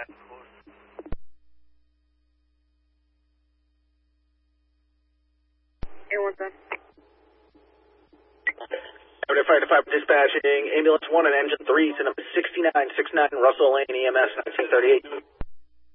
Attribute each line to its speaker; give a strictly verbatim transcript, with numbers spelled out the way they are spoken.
Speaker 1: Fire Department dispatching ambulance one and engine three to number sixty-nine sixty-nine Russell Lane E M S nineteen thirty-eight.